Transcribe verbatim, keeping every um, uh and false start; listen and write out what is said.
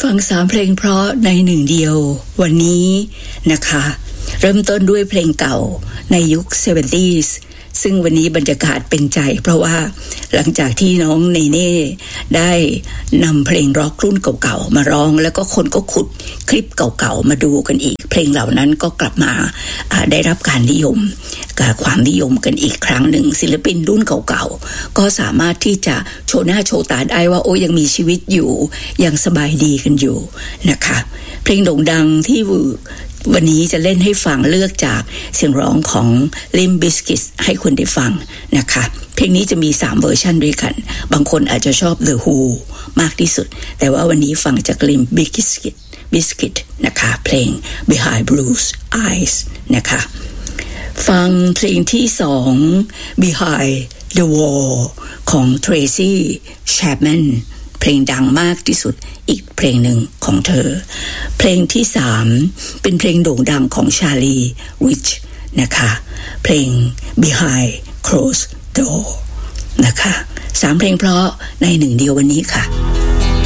ฟังสามเพลงเพราะในหนึ่งเดียววันนี้นะคะเริ่มต้นด้วยเพลงเก่าในยุค เซเวนตี้ส์ ซึ่งวันนี้บรรยากาศเป็นใจเพราะว่าหลังจากที่น้องเนเน่ได้นำเพลงร็อกรุ่นเก่าๆมาร้องแล้วก็คนก็ขุดคลิปเก่าๆมาดูกันอีกเพลงเหล่านั้นก็กลับมาได้รับการนิยมกับความนิยมกันอีกครั้งหนึ่งศิลปินรุ่นเก่าๆก็สามารถที่จะโชว์หน้าโชว์ตาได้ว่าโอ้ยังมีชีวิตอยู่ยังสบายดีกันอยู่นะคะเพลงโด่งดังที่วันนี้จะเล่นให้ฟังเลือกจากเสียงร้องของ Limp Bizkit ให้คุณได้ฟังนะคะเพลงนี้จะมีสามเวอร์ชันด้วยกันบางคนอาจจะชอบ The Who มากที่สุดแต่ว่าวันนี้ฟังจาก Limp Bizkit Bizkit นะคะเพลง Behind Blue Eyes นะคะฟังเพลงที่สอง Behind the Wall ของ Tracy Chapman เพลงดังมากที่สุดอีกเพลงหนึ่งของเธอเพลงที่สามเป็นเพลงโด่งดังของชาลีริชนะคะเพลง Behind Closed Door นะคะสามเพลงเพราะในหนึ่งเดียววันนี้ค่ะ